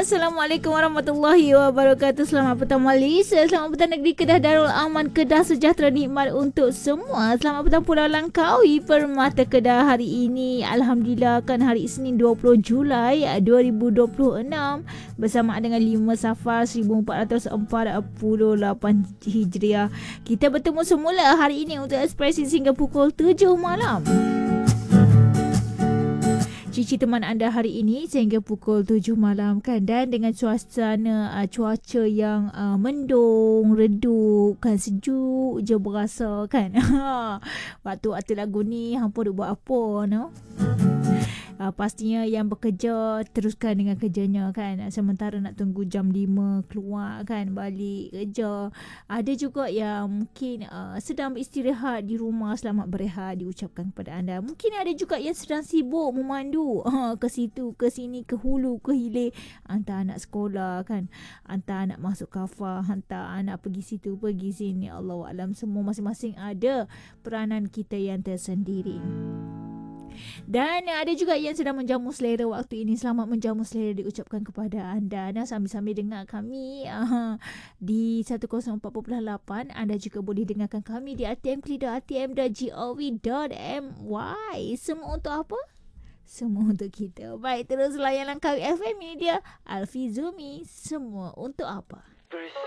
Assalamualaikum warahmatullahi wabarakatuh. Selamat petang Malaysia. Selamat petang negeri Kedah Darul Aman, Kedah sejahtera nikmat untuk semua. Selamat petang Pulau Langkawi, Permata Kedah. Hari ini Alhamdulillah kan hari Isnin 20 Julai 2026 bersama dengan 5 Safar 1448 Hijriah. Kita bertemu semula hari ini untuk ekspresi hingga pukul 7 malam. Cici teman anda hari ini sehingga pukul 7 malam kan, dan dengan suasana cuaca yang mendung, redup kan, sejuk je berasa kan. Waktu-waktu lagu ni hampa duk buat apa no? Pastinya yang bekerja teruskan dengan kerjanya kan, sementara nak tunggu jam 5 keluar kan, balik kerja. Ada juga yang mungkin sedang beristirahat di rumah, selamat berehat diucapkan kepada anda. Mungkin ada juga yang sedang sibuk memandu ke situ ke sini, ke hulu ke hilir, hantar anak sekolah kan, hantar anak masuk kafah, hantar anak pergi situ pergi sini. Allahualam, semua masing-masing ada peranan kita yang tersendiri. Dan ada juga yang sedang menjamu selera waktu ini. Selamat menjamu selera diucapkan kepada anda. Dan sambil-sambil dengar kami di 104.8. Anda juga boleh dengarkan kami di atm.atm.gov.my. Semua untuk apa? Semua untuk kita. Baik, terus layan Langkawi FM. Ini dia Alfi Zumi. Semua untuk apa?